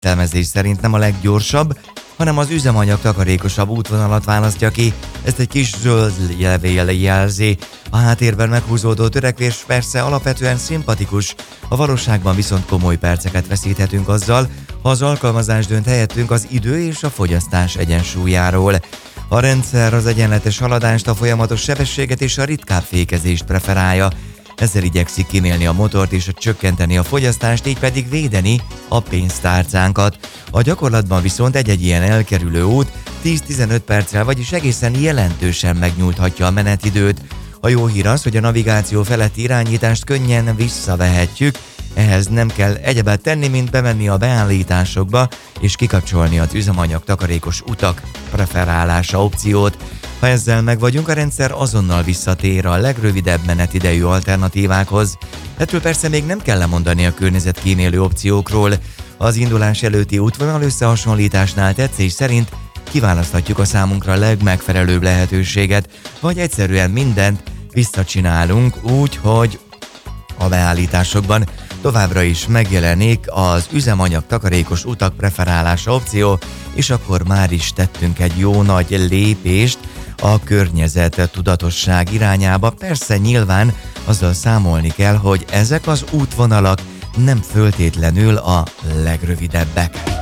értelmezés szerint nem a leggyorsabb, hanem az üzemanyag takarékosabb útvonalat választja ki. Ezt egy kis zöld levél jelzi. A háttérben meghúzódó törekvés persze alapvetően szimpatikus, a valóságban viszont komoly perceket veszíthetünk azzal, ha az alkalmazás dönt helyettünk az idő és a fogyasztás egyensúlyáról. A rendszer az egyenletes haladást, a folyamatos sebességet és a ritkább fékezést preferálja. Ezzel igyekszik kimélni a motort és csökkenteni a fogyasztást, így pedig védeni a pénztárcánkat. A gyakorlatban viszont egy-egy ilyen elkerülő út 10-15 perccel, vagyis egészen jelentősen megnyújthatja a menetidőt. A jó hír az, hogy a navigáció feletti irányítást könnyen visszavehetjük, ehhez nem kell egyebet tenni, mint bemenni a beállításokba és kikapcsolni az üzemanyag takarékos utak preferálása opciót. Ha ezzel meg vagyunk, a rendszer azonnal visszatér a legrövidebb menetidejű alternatívákhoz. Ettől persze még nem kell lemondani a környezetkímélő opciókról. Az indulás előtti útvonal összehasonlításnál tetszés szerint kiválaszthatjuk a számunkra legmegfelelőbb lehetőséget, vagy egyszerűen mindent visszacsinálunk úgy, hogy a beállításokban továbbra is megjelenik az üzemanyag takarékos utak preferálása opció, és akkor már is tettünk egy jó nagy lépést a környezet tudatosság irányába. Persze nyilván azzal számolni kell, hogy ezek az útvonalak nem föltétlenül a legrövidebbek.